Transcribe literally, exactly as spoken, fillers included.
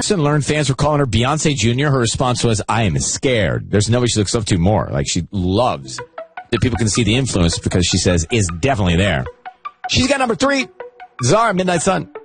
Clarkson learned fans were calling her Beyonce Junior, her response was, I am scared. There's nobody she looks up to more. Like, she loves that people can see the influence because she says is definitely there. She's got number three, Zara, Midnight Sun.